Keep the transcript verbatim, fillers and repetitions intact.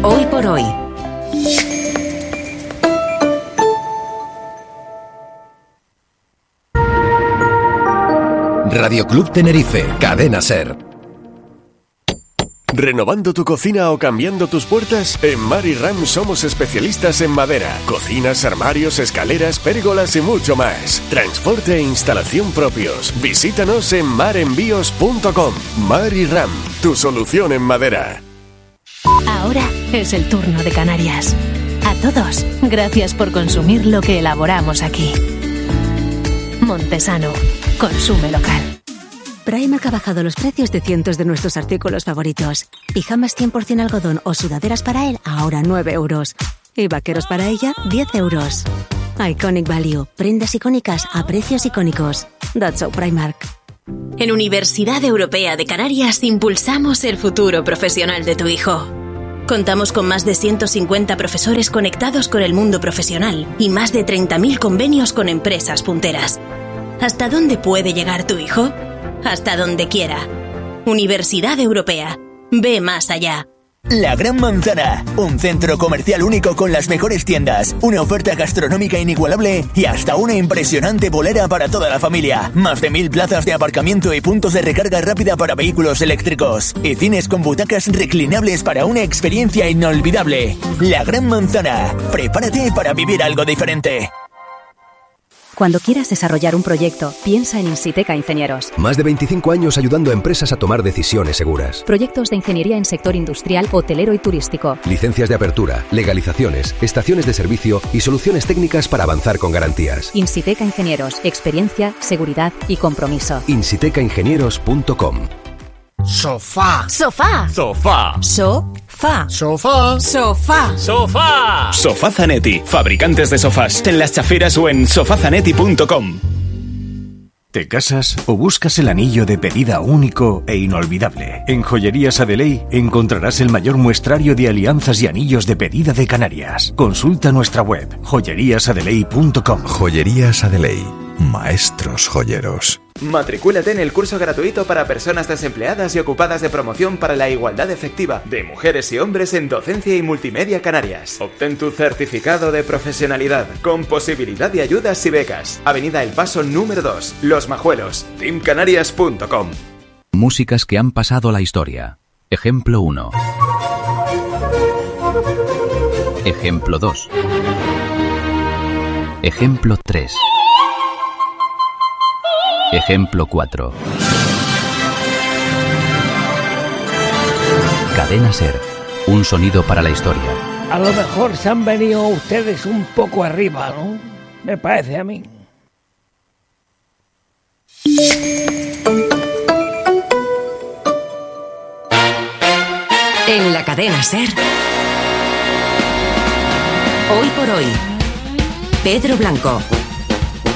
Hoy por hoy. Radio Club Tenerife, Cadena SER. ¿Renovando tu cocina o cambiando tus puertas? En Mar y Ram somos especialistas en madera, cocinas, armarios, escaleras, pérgolas y mucho más. Transporte e instalación propios. Visítanos en marenvíos punto com. Mar y Ram, tu solución en madera. Ahora es el turno de Canarias. A todos, gracias por consumir lo que elaboramos aquí. Montesano, consume local. Primark ha bajado los precios de cientos de nuestros artículos favoritos. Pijamas cien por ciento algodón o sudaderas para él, ahora nueve euros. Y vaqueros para ella, diez euros. Iconic Value. Prendas icónicas a precios icónicos. That's so Primark. En Universidad Europea de Canarias impulsamos el futuro profesional de tu hijo. Contamos con más de ciento cincuenta profesores conectados con el mundo profesional y más de treinta mil convenios con empresas punteras. ¿Hasta dónde puede llegar tu hijo? Hasta donde quiera. Universidad Europea. Ve más allá. La Gran Manzana, un centro comercial único con las mejores tiendas, una oferta gastronómica inigualable y hasta una impresionante bolera para toda la familia. Más de mil plazas de aparcamiento y puntos de recarga rápida para vehículos eléctricos. Y cines con butacas reclinables para una experiencia inolvidable. La Gran Manzana. Prepárate para vivir algo diferente. Cuando quieras desarrollar un proyecto, piensa en Insiteca Ingenieros. Más de veinticinco años ayudando a empresas a tomar decisiones seguras. Proyectos de ingeniería en sector industrial, hotelero y turístico. Licencias de apertura, legalizaciones, estaciones de servicio y soluciones técnicas para avanzar con garantías. Insiteca Ingenieros. Experiencia, seguridad y compromiso. insiteca ingenieros punto com. Sofá. Sofá. Sofá. Sofá. Sofá. Sofá. Sofá. Sofá Zanetti, fabricantes de sofás, en Las Chafiras o en sofá zanetti punto com. ¿Te casas o buscas el anillo de pedida único e inolvidable? En Joyerías Adeley encontrarás el mayor muestrario de alianzas y anillos de pedida de Canarias. Consulta nuestra web, joyerías adeley punto com. Joyerías Adeley, maestros joyeros. Matricúlate en el curso gratuito para personas desempleadas y ocupadas de promoción para la igualdad efectiva de mujeres y hombres en docencia y multimedia Canarias. Obtén tu certificado de profesionalidad con posibilidad de ayudas y becas. Avenida El Paso número dos, Los Majuelos, team canarias punto com. Músicas que han pasado la historia. Ejemplo uno. Ejemplo dos. Ejemplo tres. Ejemplo cuatro. Cadena SER. Un sonido para la historia. A lo mejor se han venido ustedes un poco arriba, ¿no? Me parece a mí. En la Cadena SER. Hoy por hoy. Pedro Blanco.